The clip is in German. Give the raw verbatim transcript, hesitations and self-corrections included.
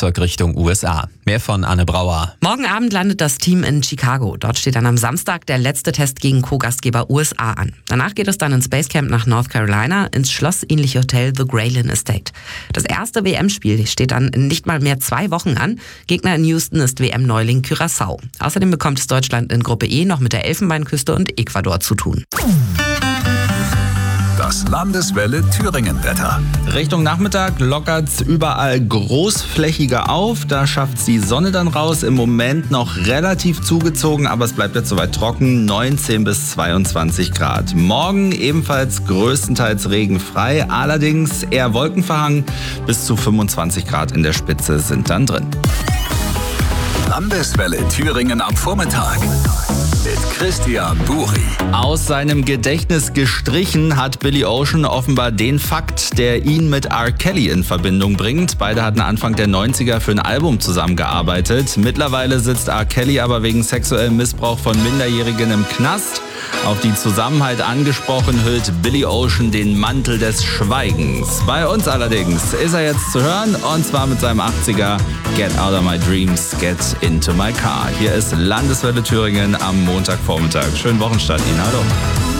Flugzeug Richtung U S A. Mehr von Anne Brauer. Morgen Abend landet das Team in Chicago. Dort steht dann am Samstag der letzte Test gegen Co-Gastgeber U S A an. Danach geht es dann ins Basecamp nach North Carolina, ins schlossähnliche Hotel The Graylin Estate. Das erste W M-Spiel steht dann in nicht mal mehr zwei Wochen an. Gegner in Houston ist W M-Neuling Curaçao. Außerdem bekommt es Deutschland in Gruppe E noch mit der Elfenbeinküste und Ecuador zu tun. Das Landeswelle Thüringen-Wetter. Richtung Nachmittag lockert's überall großflächiger auf. Da schafft's die Sonne dann raus. Im Moment noch relativ zugezogen, aber es bleibt jetzt soweit trocken. neunzehn bis zweiundzwanzig Grad. Morgen ebenfalls größtenteils regenfrei, allerdings eher wolkenverhangen. Bis zu fünfundzwanzig Grad in der Spitze sind dann drin. Landeswelle Thüringen am Vormittag. Mit Christian Buri. Aus seinem Gedächtnis gestrichen hat Billy Ocean offenbar den Fakt, der ihn mit R. Kelly in Verbindung bringt. Beide hatten Anfang der neunziger für ein Album zusammengearbeitet. Mittlerweile sitzt R. Kelly aber wegen sexuellem Missbrauch von Minderjährigen im Knast. Auf die Zusammenhalt angesprochen hüllt Billy Ocean den Mantel des Schweigens. Bei uns allerdings ist er jetzt zu hören, und zwar mit seinem achtziger Get Out of My Dreams, Get Into My Car. Hier ist Landeswelle Thüringen am Montagvormittag. Schönen Wochenstart Ihnen, hallo.